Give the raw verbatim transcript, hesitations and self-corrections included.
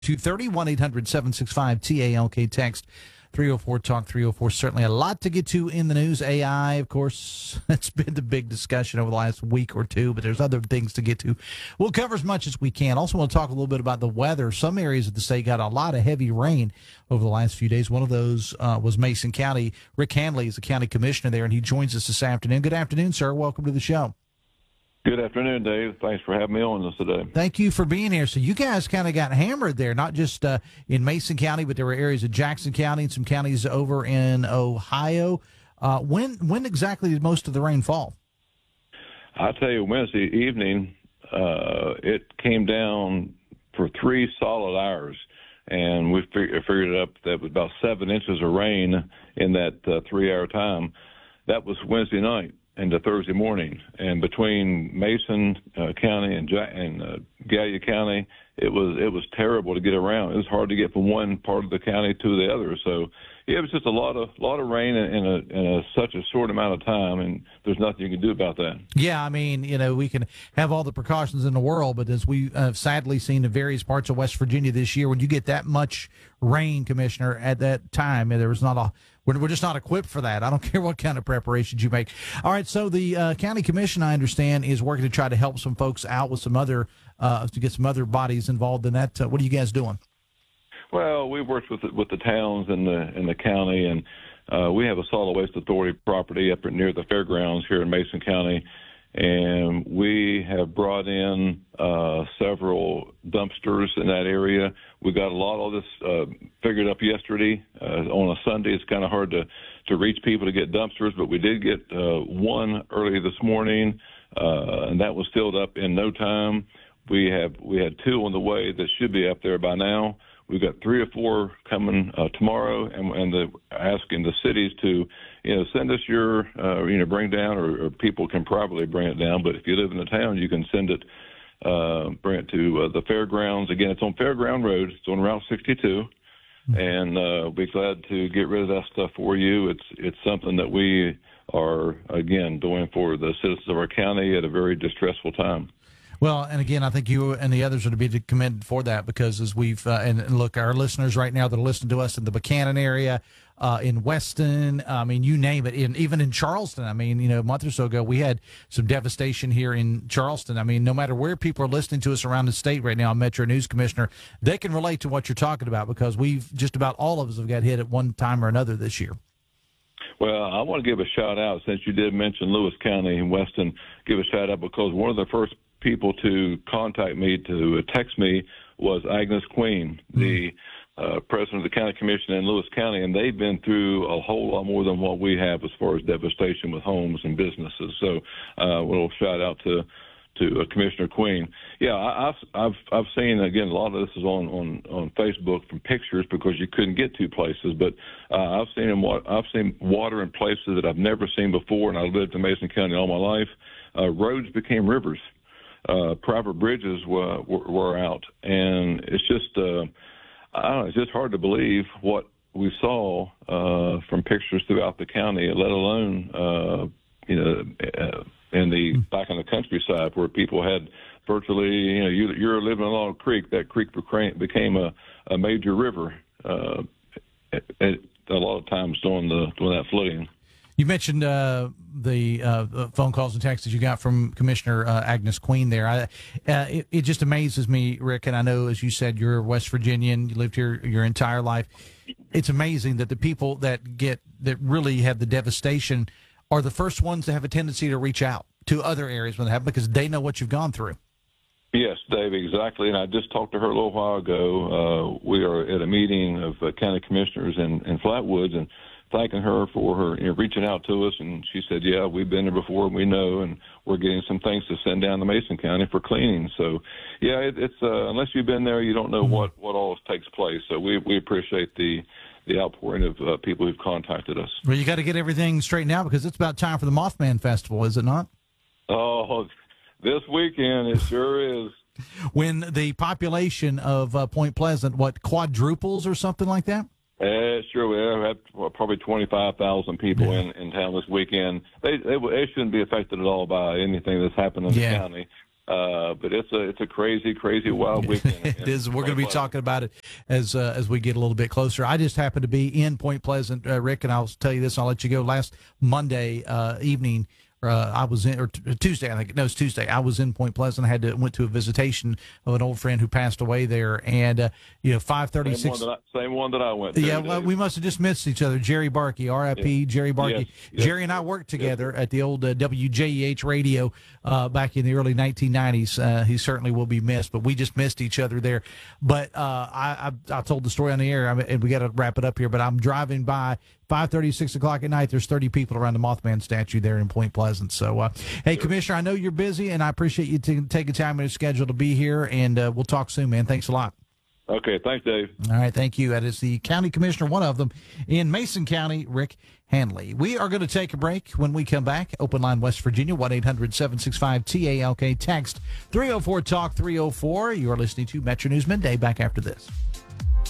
two three zero, one eight hundred seven six five T A L K, text three oh four talk three oh four. Certainly a lot to get to in the news. A I, of course, it's been the big discussion over the last week or two, but there's other things to get to. We'll cover as much as we can. Also want to talk a little bit about the weather. Some areas of the state got a lot of heavy rain over the last few days. One of those uh, was Mason County. Rick Hanley is the county commissioner there, and he joins us this afternoon. Good afternoon, sir. Welcome to the show. Good afternoon, Dave. Thanks for having me on this today. Thank you for being here. So you guys kind of got hammered there, not just uh, in Mason County, but there were areas of Jackson County and some counties over in Ohio. Uh, when when exactly did most of the rain fall? I'll tell you, Wednesday evening, uh, it came down for three solid hours, and we fig- figured up that was about seven inches of rain in that uh, three-hour time. That was Wednesday night into Thursday morning, and between Mason uh, County and, ja- and uh, Gallia County, it was it was terrible to get around. It was hard to get from one part of the county to the other. So yeah, it was just a lot of lot of rain in, in, a, in a, such a short amount of time, and there's nothing you can do about that. Yeah, I mean, you know, we can have all the precautions in the world, but as we have sadly seen in various parts of West Virginia this year, when you get that much rain, Commissioner, at that time, there was not a We're, we're just not equipped for that. I don't care what kind of preparations you make. All right, so the uh, county commission, I understand, is working to try to help some folks out with some other, uh, to get some other bodies involved in that. Uh, what are you guys doing? Well, we've worked with the, with the towns and the and the county, and uh, we have a solid waste authority property up near the fairgrounds here in Mason County, and we have brought in uh, several dumpsters in that area. We got a lot of this uh, figured up yesterday. Uh, on a Sunday, it's kind of hard to, to reach people to get dumpsters, but we did get uh, one early this morning, uh, and that was filled up in no time. We have we had two on the way that should be up there by now. We've got three or four coming uh, tomorrow, and, and the, asking the cities to, you know, send us your, uh, you know, bring down, or, or people can probably bring it down. But if you live in the town, you can send it, uh, bring it to uh, the fairgrounds. Again, it's on Fairground Road. It's on Route sixty-two, mm-hmm. and uh, we'll be glad to get rid of that stuff for you. It's it's something that we are, again, doing for the citizens of our county at a very distressful time. Well, and again, I think you and the others are to be commended for that, because as we've, uh, and, and look, our listeners right now that are listening to us in the Buchanan area, uh, in Weston, I mean, you name it, in, even in Charleston. I mean, you know, a month or so ago, we had some devastation here in Charleston. I mean, no matter where people are listening to us around the state right now, Metro News Commissioner, they can relate to what you're talking about, because we've, just about all of us have got hit at one time or another this year. Well, I want to give a shout out, since you did mention Lewis County and Weston, give a shout out, because one of the first people to contact me, to text me, was Agnes Queen, the uh, president of the county commission in Lewis County, and they've been through a whole lot more than what we have as far as devastation with homes and businesses. So, uh, a little shout out to to uh, Commissioner Queen. Yeah, I, I've I've I've seen, again, a lot of this is on on on Facebook from pictures, because you couldn't get to places, but uh, I've seen them. I've seen water in places that I've never seen before, and I lived in Mason County all my life. Uh, roads became rivers. Uh, private bridges were, were, were out, and it's just, uh, I don't know, it's just hard to believe what we saw uh, from pictures throughout the county, let alone, uh, you know, uh, in the back on the countryside, where people had virtually, you know, you, you're living along a creek. That creek became a, a major river uh, at, at a lot of times during the during that flooding. You mentioned uh, the uh, phone calls and texts that you got from Commissioner uh, Agnes Queen there. I, uh, it, it just amazes me, Rick, and I know, as you said, you're a West Virginian. You lived here your entire life. It's amazing that the people that get that really have the devastation are the first ones to have a tendency to reach out to other areas when they happen, because they know what you've gone through. Yes, Dave, exactly. And I just talked to her a little while ago. Uh, we are at a meeting of uh, county commissioners in, in Flatwoods, and thanking her for her, you know, reaching out to us. And she said, yeah, we've been there before, we know, and we're getting some things to send down to Mason County for cleaning. So, yeah, it, it's uh, unless you've been there, you don't know what, what all takes place. So we, we appreciate the the outpouring of uh, people who've contacted us. Well, you got to get everything straightened out, because it's about time for the Mothman Festival, is it not? Oh, this weekend it sure is. When the population of uh, Point Pleasant, what, quadruples or something like that? Uh, sure, we have well, probably twenty-five thousand people in, in town this weekend. They, they they shouldn't be affected at all by anything that's happened in yeah. the county. Uh, but it's a it's a crazy, crazy wild weekend. It is. We're going to be talking about it as uh, as we get a little bit closer. I just happened to be in Point Pleasant, uh, Rick, and I'll tell you this. I'll let you go. Last Monday uh, evening, uh, I was in, or t- Tuesday, I think. No, it's Tuesday. I was in Point Pleasant. I had to went to a visitation of an old friend who passed away there, and uh, you know, five thirty six. Same, same one that I went to. Yeah, well, we must have just missed each other. Jerry Barkey, R I P Yeah. Jerry Barkey. Yes, yes, Jerry and I worked together yes. at the old uh, W J E H radio uh, back in the early nineteen nineties. Uh, he certainly will be missed, but we just missed each other there. But uh, I, I I told the story on the air, I mean, and we got to wrap it up here. But I'm driving by five thirty, six o'clock at night. There's thirty people around the Mothman statue there in Point Pleasant. So, uh, hey, sure. Commissioner, I know you're busy, and I appreciate you t- taking time in your schedule to be here. And uh, we'll talk soon, man. Thanks a lot. Okay, thanks, Dave. All right, thank you. That is the county commissioner, one of them, in Mason County, Rick Hanley. We are going to take a break. When we come back, Open Line West Virginia, one eight hundred seven six five T A L K. Text three oh four talk three oh four. You are listening to Metro News Midday. Back after this.